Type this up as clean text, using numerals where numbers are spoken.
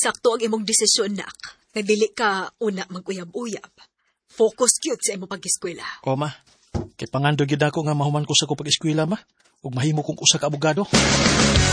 Eksakto ang imong desisyon, nak. Nga dili ka una mag-uyab-uyab. Focus gyud sa imong pag-eskwela. O, ma. Kay pangando gid ako nga mahuman ko sa ko pag-eskwela, ma. Ug mahimo kong usa ka abogado.